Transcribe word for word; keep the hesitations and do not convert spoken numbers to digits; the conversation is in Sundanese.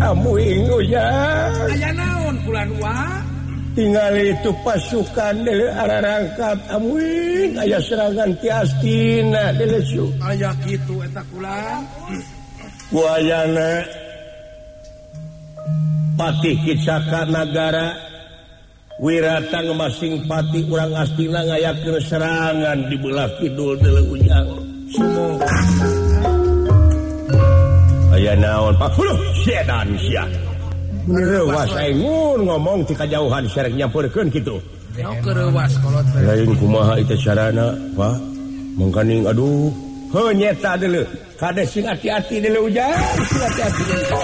kamu ya aya naon bulan wa tinggal itu pasukan dele ararangkat amuin aya serangan ti Astina dele su aya kitu eta kulan wayana patih kicaka nagara wiratang masing patih urang Astina ngayakeun serangan di belah kidul dele ujang sumo aya naon Pak Huluh sedan sia Rewas aing ngomong ti kajauhan serek nyampeurkeun kitu. Nya kerewas kolot teh. Lain kumaha itu carana, Pak? Mangkaning aduh, heuh nyeta deuleu. Kade sing hati-hati deuleu ujang, sing hati-hati.